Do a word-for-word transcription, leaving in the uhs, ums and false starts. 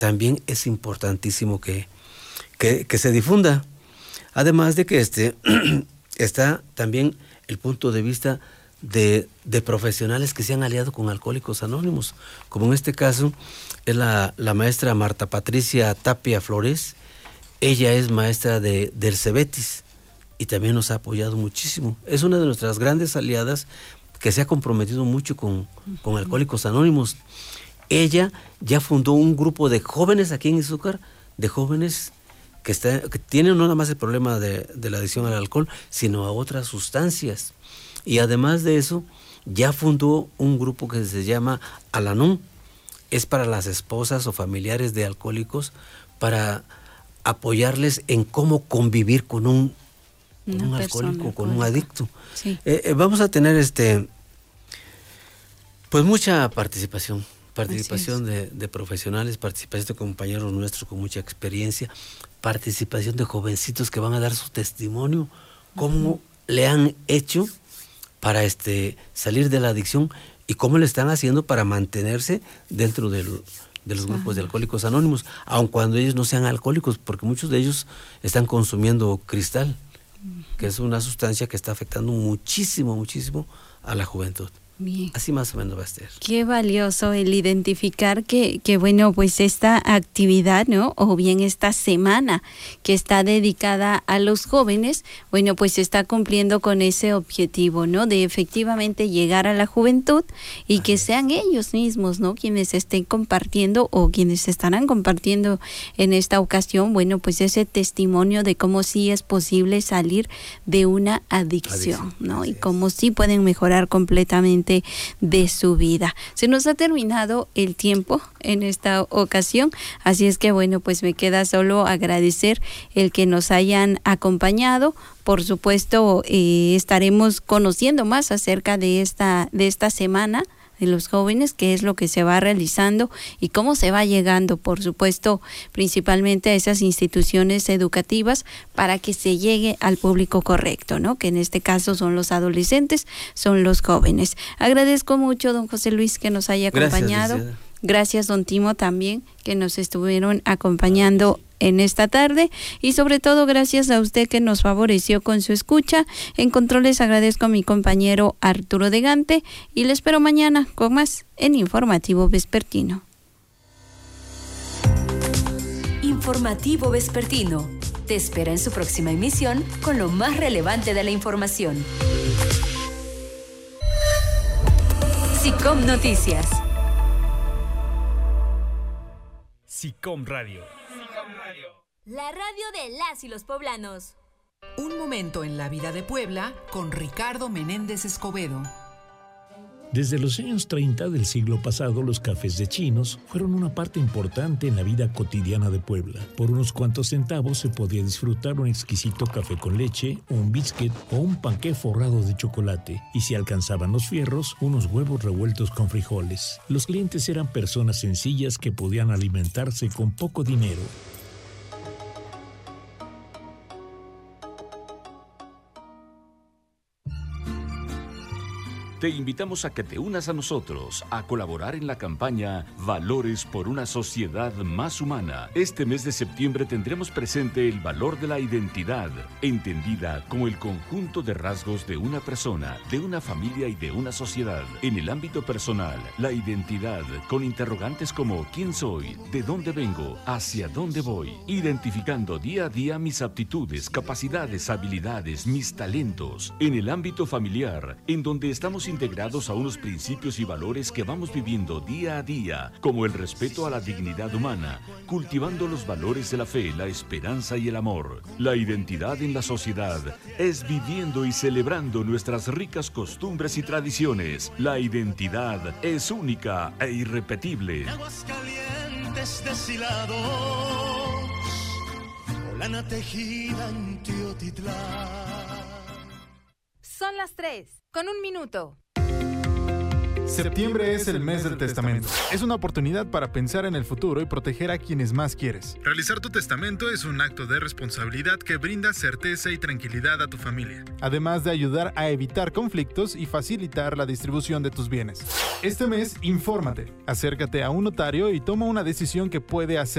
también es importantísimo que, que, que se difunda. Además de que este, está también el punto de vista de, de profesionales que se han aliado con Alcohólicos Anónimos, como en este caso es la, la maestra Marta Patricia Tapia Flores. Ella es maestra de, del Cebetis y también nos ha apoyado muchísimo. Es una de nuestras grandes aliadas que se ha comprometido mucho con, con Alcohólicos Anónimos. Ella ya fundó un grupo de jóvenes aquí en Izúcar, de jóvenes que, está, que tienen no nada más el problema de, de la adicción al alcohol, sino a otras sustancias. Y además de eso, ya fundó un grupo que se llama Alanón. Es para las esposas o familiares de alcohólicos, para apoyarles en cómo convivir con un, con un alcohólico, con un adicto. Sí. Eh, eh, vamos a tener este, pues mucha participación. Participación de, de profesionales, participación de compañeros nuestros con mucha experiencia, participación de jovencitos que van a dar su testimonio, cómo uh-huh. le han hecho para este, salir de la adicción y cómo le están haciendo para mantenerse dentro del, de los grupos uh-huh. de Alcohólicos Anónimos, aun cuando ellos no sean alcohólicos, porque muchos de ellos están consumiendo cristal, uh-huh. que es una sustancia que está afectando muchísimo, muchísimo a la juventud. Bien. Así más o menos va a ser. Qué valioso el identificar que, que bueno, pues esta actividad, ¿no? O bien esta semana que está dedicada a los jóvenes, bueno, pues está cumpliendo con ese objetivo, ¿no? De efectivamente llegar a la juventud y Así que es. sean ellos mismos, ¿no? Quienes estén compartiendo o quienes estarán compartiendo en esta ocasión, bueno, pues ese testimonio de cómo sí es posible salir de una adicción, adicción. ¿no? Así y cómo es. sí pueden mejorar completamente de su vida. Se nos ha terminado el tiempo en esta ocasión, así es que bueno, pues me queda solo agradecer el que nos hayan acompañado. Por supuesto, eh, estaremos conociendo más acerca de esta, de esta semana de los jóvenes, qué es lo que se va realizando y cómo se va llegando, por supuesto, principalmente a esas instituciones educativas para que se llegue al público correcto, ¿no? Que en este caso son los adolescentes, son los jóvenes. Agradezco mucho, don José Luis, que nos haya acompañado. Gracias, Gracias don Timo, también, que nos estuvieron acompañando en esta tarde, y sobre todo gracias a usted que nos favoreció con su escucha. En controles agradezco a mi compañero Arturo de Gante y le espero mañana con más en Informativo Vespertino. Informativo Vespertino te espera en su próxima emisión con lo más relevante de la información. SICOM Noticias. SICOM Radio. La radio de las y los poblanos. Un momento en la vida de Puebla con Ricardo Menéndez Escobedo. Desde los años treinta del siglo pasado, los cafés de chinos fueron una parte importante en la vida cotidiana de Puebla. Por unos cuantos centavos se podía disfrutar un exquisito café con leche, un biscuit o un panqué forrado de chocolate. Y si alcanzaban los fierros, unos huevos revueltos con frijoles. Los clientes eran personas sencillas que podían alimentarse con poco dinero. Te invitamos a que te unas a nosotros a colaborar en la campaña Valores por una sociedad más humana. Este mes de septiembre tendremos presente el valor de la identidad, entendida como el conjunto de rasgos de una persona, de una familia y de una sociedad. En el ámbito personal, la identidad con interrogantes como ¿quién soy? ¿De dónde vengo? ¿Hacia dónde voy? Identificando día a día mis aptitudes, capacidades, habilidades, mis talentos. En el ámbito familiar, en donde estamos integrados a unos principios y valores que vamos viviendo día a día, como el respeto a la dignidad humana, cultivando los valores de la fe, la esperanza y el amor. La identidad en la sociedad es viviendo y celebrando nuestras ricas costumbres y tradiciones. La identidad es única e irrepetible. Aguascalientes deshilados, o lana tejida en Teotitlán. Son las tres, con un minuto. Septiembre es el mes del testamento. Es una oportunidad para pensar en el futuro y proteger a quienes más quieres. Realizar tu testamento es un acto de responsabilidad que brinda certeza y tranquilidad a tu familia, además de ayudar a evitar conflictos y facilitar la distribución de tus bienes. Este mes, infórmate, acércate a un notario y toma una decisión que puede hacer